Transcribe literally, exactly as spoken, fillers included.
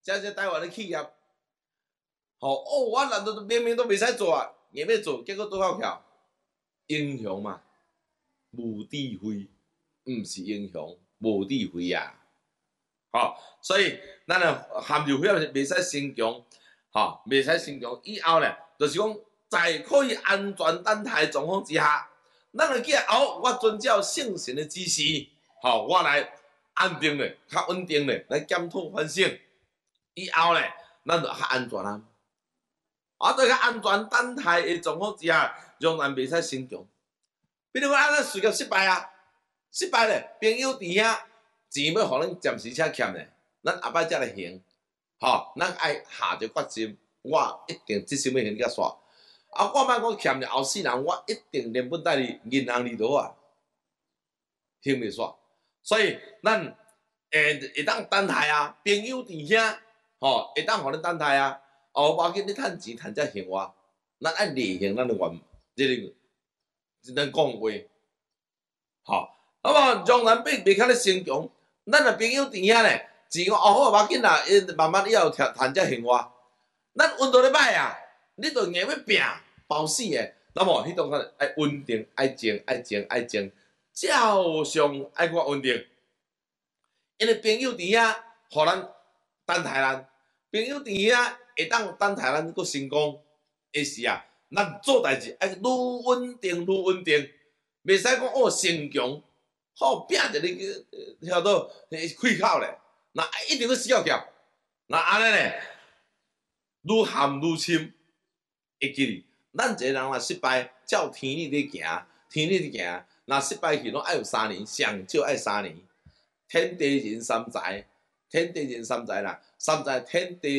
这些台湾的企业，吼、哦，我难道明明都袂使做啊，硬要做，结果拄好巧，英雄嘛，无智慧，毋是英雄，无智慧啊！吼、哦，所以咱的含入血是袂使先强，吼、哦，袂使先强。以后咧，就是讲在可以安全等待的状况之下，咱就记后，我遵照圣神的指示，吼、哦，我来安定咧，较稳定咧，来检讨反省。以后咧，咱就较安全啊。啊，在较安全等待的状况之下，仍然袂使先强。比如讲，咱事业失败啊，失败咧，朋友伫遐钱要互咱暂时且欠咧，咱后摆才来还。吼、哦，咱爱下着决心，我一定即心要还甲煞。啊，我莫讲欠着后世人，我一定连本带利银行里头啊，还袂煞。所以咱会会当等待啊，朋友伫遐，吼、哦，会当互咱等待啊。哦，无要紧，你趁钱趁才还我，咱爱履行咱的愿，即个即咱讲话，吼。那么当然袂袂较咧先强，咱的朋友伫遐咧，钱哦好无要紧啦，伊慢慢以后趁趁才还我。咱运道咧歹啊，你着硬要拼，包死诶。那么迄种个爱稳定，爱静，爱静，爱静，照常爱看稳定。因为朋友伫遐，互咱等待咱，朋友伫遐。会当等待咱佫成功，的是啊，咱做代志爱愈稳定愈稳定，袂使讲哦先强，好拼一个晓得开口咧，那一定要死翘翘，那安尼咧，愈陷愈深。会记哩，咱一个人若失败，照天理咧行，天理咧行，若失败去拢爱有三年，上少爱三年。天地人三才，天地人三才啦，三才天地。